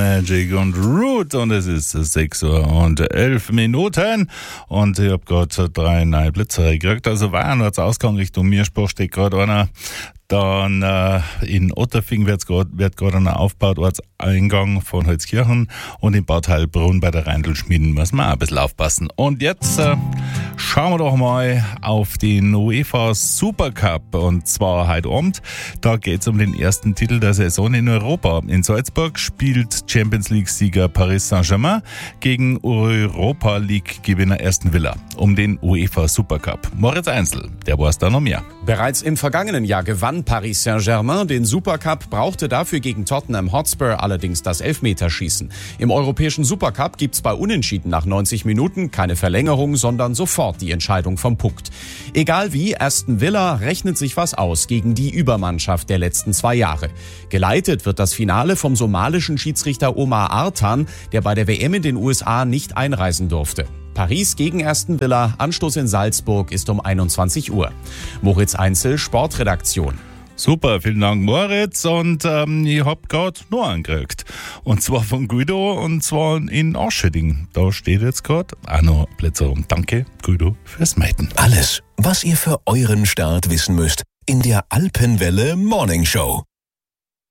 Magic und Root und es ist 6:11 und ich hab gerade 3 neue Blitzer gekriegt, also Weinwärts Ausgang Richtung Mirspruch steht gerade einer. Dann in Otterfing wird gerade einer aufgebaut, Ortseingang von Holzkirchen, und in Bad Heilbrunn bei der Reindelschmieden muss man auch ein bisschen aufpassen. Und jetzt schauen wir doch mal auf den UEFA Supercup, und zwar heute Abend. Da geht es um den ersten Titel der Saison in Europa. In Salzburg spielt Champions League-Sieger Paris Saint-Germain gegen Europa League-Gewinner Aston Villa um den UEFA Supercup. Moritz Einzel, der weiß da noch mehr. Bereits im vergangenen Jahr gewann Paris Saint-Germain den Supercup, brauchte dafür gegen Tottenham Hotspur allerdings das Elfmeterschießen. Im europäischen Supercup gibt's bei Unentschieden nach 90 Minuten keine Verlängerung, sondern sofort die Entscheidung vom Punkt. Egal wie, Aston Villa rechnet sich was aus gegen die Übermannschaft der letzten 2 Jahre. Geleitet wird das Finale vom somalischen Schiedsrichter Omar Artan, der bei der WM in den USA nicht einreisen durfte. Paris gegen Aston Villa, Anstoß in Salzburg ist um 21 Uhr. Moritz Einzel, Sportredaktion. Super, vielen Dank Moritz, und ich hab gerade noch einen gekriegt. Und zwar von Guido, und zwar in Aschöding. Da steht jetzt gerade auch noch Plätze rum. Danke Guido fürs Meiten. Alles, was ihr für euren Start wissen müsst, in der Alpenwelle Morning Show.